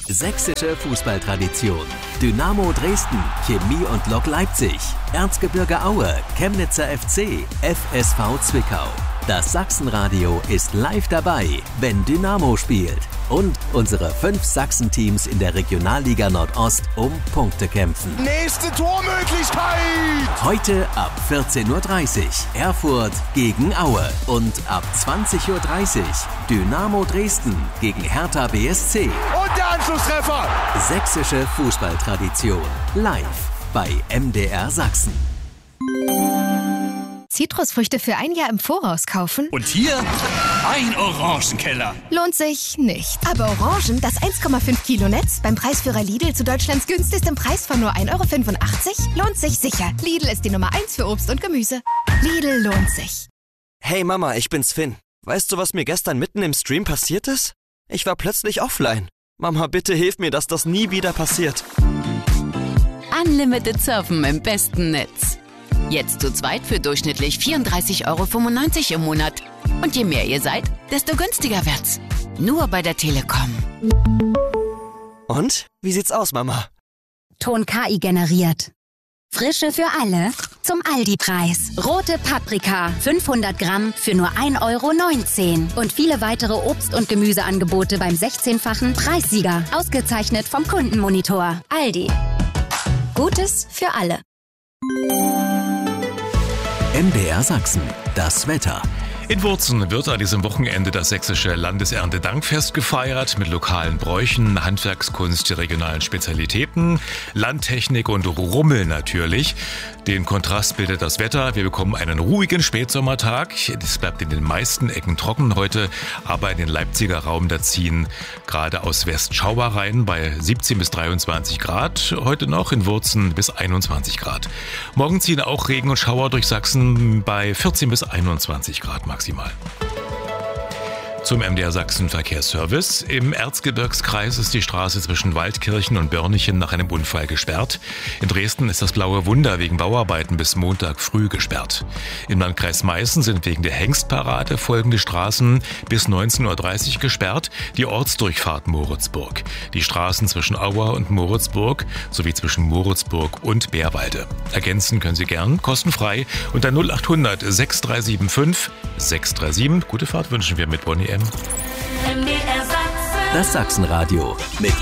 Sächsische Fußballtradition. Dynamo Dresden, Chemie und Lok Leipzig, Erzgebirge Aue, Chemnitzer FC, FSV Zwickau. Das Sachsenradio ist live dabei, wenn Dynamo spielt. Und unsere 5 Sachsen-Teams in der Regionalliga Nordost um Punkte kämpfen. Nächste Tormöglichkeit! Heute ab 14:30 Uhr Erfurt gegen Aue und ab 20:30 Uhr Dynamo Dresden gegen Hertha BSC. Und der Anschlusstreffer! Sächsische Fußballtradition live bei MDR Sachsen. Zitrusfrüchte für ein Jahr im Voraus kaufen? Und hier ein Orangenkeller. Lohnt sich nicht. Aber Orangen, das 1,5 Kilo Netz, beim Preisführer Lidl zu Deutschlands günstigstem Preis von nur 1,85 €, lohnt sich sicher. Lidl ist die Nummer 1 für Obst und Gemüse. Lidl lohnt sich. Hey Mama, ich bin's Finn. Weißt du, was mir gestern mitten im Stream passiert ist? Ich war plötzlich offline. Mama, bitte hilf mir, dass das nie wieder passiert. Unlimited Surfen im besten Netz. Jetzt zu zweit für durchschnittlich 34,95 € im Monat. Und je mehr ihr seid, desto günstiger wird's. Nur bei der Telekom. Und? Wie sieht's aus, Mama? Ton KI generiert. Frische für alle zum Aldi-Preis. Rote Paprika, 500 Gramm für nur 1,19 €. Und viele weitere Obst- und Gemüseangebote beim 16-fachen Preissieger. Ausgezeichnet vom Kundenmonitor. Aldi. Gutes für alle. MDR Sachsen, das Wetter. In Wurzen wird an diesem Wochenende das sächsische Landeserntedankfest gefeiert mit lokalen Bräuchen, Handwerkskunst, regionalen Spezialitäten, Landtechnik und Rummel natürlich. Den Kontrast bildet das Wetter. Wir bekommen einen ruhigen Spätsommertag. Es bleibt in den meisten Ecken trocken heute, aber in den Leipziger Raum da ziehen gerade aus West Schauer rein bei 17 bis 23 Grad. Heute noch in Wurzen bis 21 Grad. Morgen ziehen auch Regen und Schauer durch Sachsen bei 14 bis 21 Grad maximal. Zum MDR Sachsen Verkehrsservice. Im Erzgebirgskreis ist die Straße zwischen Waldkirchen und Börnichen nach einem Unfall gesperrt. In Dresden ist das Blaue Wunder wegen Bauarbeiten bis Montag früh gesperrt. Im Landkreis Meißen sind wegen der Hengstparade folgende Straßen bis 19:30 Uhr gesperrt. Die Ortsdurchfahrt Moritzburg, die Straßen zwischen Auer und Moritzburg sowie zwischen Moritzburg und Bärwalde. Ergänzen können Sie gern kostenfrei unter 0800 6375 637. Gute Fahrt wünschen wir mit Bonnie M. Das Sachsenradio mit